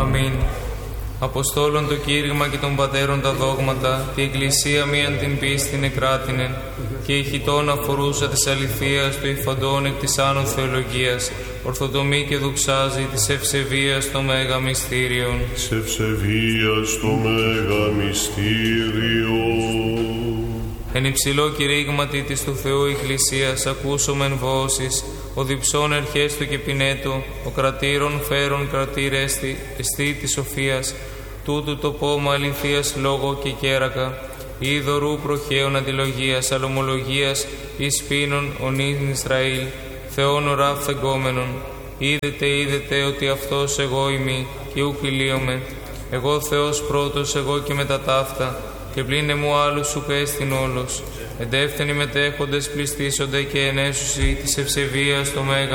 Αμήν. Αποστόλων το κήρυγμα και των πατέρων τα δόγματα, τη Εκκλησία μίαν την πίστην εκράτηνεν, και ηχητών αφορούσα της αληθείας του υφαντών εκ της άνων θεολογίας, ορθοτομή και δοξάζει της ευσεβίας το μέγα μυστήριον. Της ευσεβίας το μέγα μυστήριον. Εν υψηλό κηρύγματι της του Θεού Εκκλησίας ακούσομεν βόσεις, ο διψών ερχέστο και πινέτο, ο κρατήρων φέρον κρατήρ εστί της σοφίας, τούτου το πόμα αληθείας λόγο και κέρακα, είδωρου προχαίων αντιλογίας, αλομολογίας, εις πίνων ονείν Ισραήλ, Θεόν οράβ θεγόμενον. Είδετε ότι αυτός εγώ ημί, και ουκ ηλίομαι. Εγώ Θεός πρώτος, εγώ και μετά ταύτα, και πλήνε μου άλλους ουκ έστιν όλος. Εντεύθενοι μετέχοντες πληστήσονται και ενέσουσι της ευσεβίας το μέγα